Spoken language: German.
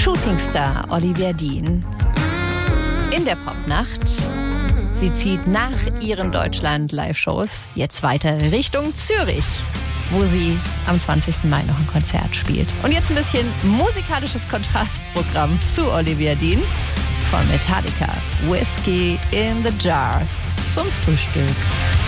Shootingstar Olivia Dean in der Popnacht. Sie zieht nach ihren Deutschland-Live-Shows jetzt weiter Richtung Zürich, wo sie am 20. Mai noch ein Konzert spielt. Und jetzt ein bisschen musikalisches Kontrastprogramm zu Olivia Dean von Metallica. Whiskey in the Jar zum Frühstück.